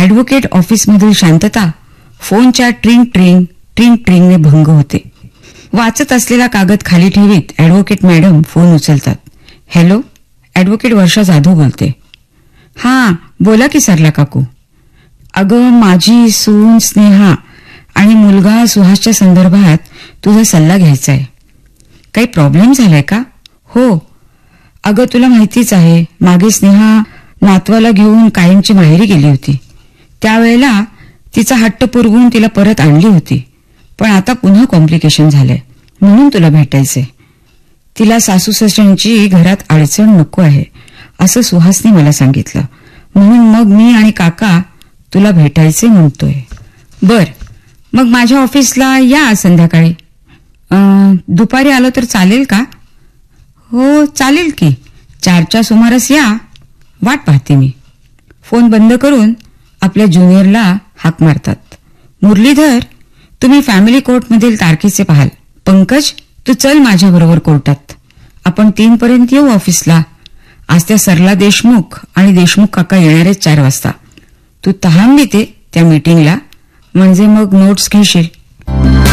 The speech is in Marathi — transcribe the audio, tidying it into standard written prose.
ऍडव्होकेट ऑफिसमधील शांतता फोनच्या ट्रिंग ट्रिंग ट्रिंग ट्रिंगने भंग होते. वाचत असलेला कागद खाली ठेवीत ऍडव्होकेट मॅडम फोन उचलतात. हॅलो, ऍडव्होकेट वर्षा जाधव बोलते. हां, बोला की सरला काकू. अगं, माझी सून स्नेहा आणि मुलगा सुहासच्या संदर्भात तुझा सल्ला घ्यायचा आहे. काही प्रॉब्लेम झालाय का? हो. अगं, तुला माहितीच आहे, मागे स्नेहा नातवाला घेऊन कायमची माहेरी गेली होती. त्यावेळेला तिचा हट्ट पुरवून तिला परत आणली होती. पण आता पुन्हा कॉम्प्लिकेशन झालंय, म्हणून तुला भेटायचंय. तिला सासू सासऱ्यांची घरात अडचण नको आहे असं सुहासने मला सांगितलं. म्हणून मग मी आणि काका तुला भेटायचे म्हणतोय. बर, मग माझ्या ऑफिसला या संध्याकाळी. दुपारी आलो तर चालेल का? हो, चालेल की. 4च्या सुमारास या. वाट पाहते मी. फोन बंद करून आपल्या ज्युनियरला हाक मारतात. मुरलीधर, तुम्ही फॅमिली कोर्टमधील तारखेचे पाहाल. पंकज, तू चल माझ्याबरोबर कोर्टात. आपण 3 पर्यंत येऊ ऑफिसला. आज त्या सरला देशमुख आणि देशमुख काका येणारे 4 वाजता. तू तहान देते त्या मीटिंगला, म्हणजे मग नोट्स घेशील.